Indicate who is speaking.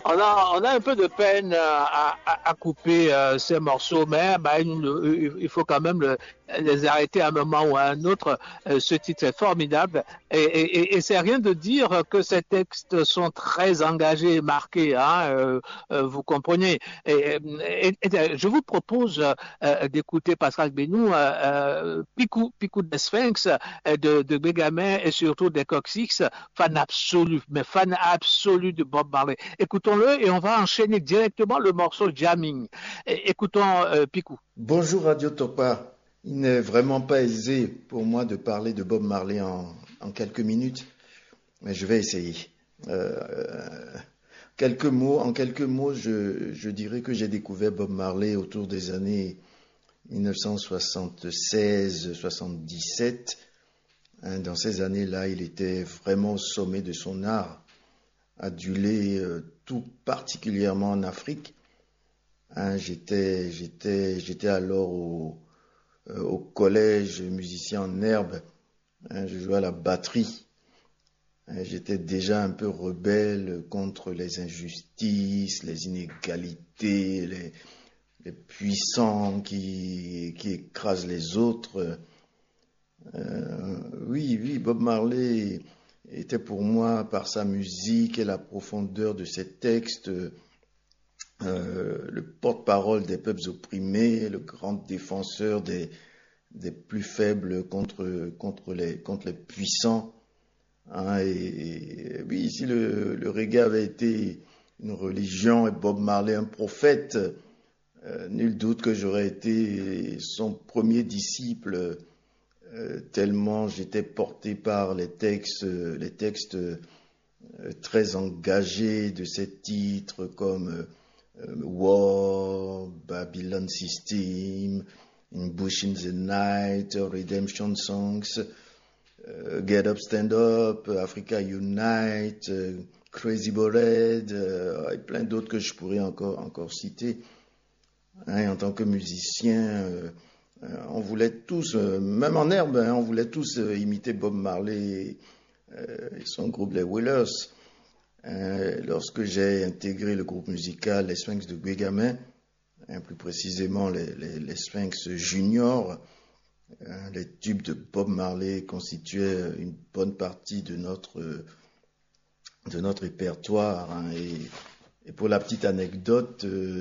Speaker 1: On a un peu de peine à couper ces morceaux, mais bah, il faut quand même les arrêter à un moment ou à un autre. Ce titre est formidable et c'est rien de dire que ces textes sont très engagés et marqués, hein, vous comprenez. Je vous propose d'écouter Pascal Benou, Picou des Sphinx, de Bégamin et surtout des Coccyx, fan absolu de Bob Marley. Écoutons-le et on va enchaîner directement le morceau Jamming. Écoutons Picou.
Speaker 2: Bonjour Radio Topa. Il n'est vraiment pas aisé pour moi de parler de Bob Marley en quelques minutes, mais je vais essayer. Euh, en quelques mots, je dirais que j'ai découvert Bob Marley autour des années 1976-77. Dans ces années-là, il était vraiment au sommet de son art, adulé tout particulièrement en Afrique. J'étais alors au collège musicien en herbe. Je jouais à la batterie. J'étais déjà un peu rebelle contre les injustices, les inégalités, les puissants qui écrasent les autres. Oui, Bob Marley était pour moi, par sa musique et la profondeur de ses textes, le porte-parole des peuples opprimés, le grand défenseur des plus faibles contre les puissants. Oui, si le reggae avait été une religion et Bob Marley un prophète, nul doute que j'aurais été son premier disciple, tellement j'étais porté par les textes très engagés de ces titres comme War, Babylon System, In Bush in the Night, Redemption Songs, Get Up, Stand Up, Africa Unite, Crazy Bored, et plein d'autres que je pourrais encore citer. En tant que musicien, on voulait tous, même en herbe, on voulait tous imiter Bob Marley et son groupe les Wailers. Lorsque j'ai intégré le groupe musical les Sphinx de Bégamin, plus précisément les Sphinx Junior, les tubes de Bob Marley constituaient une bonne partie de notre répertoire. Et pour la petite anecdote,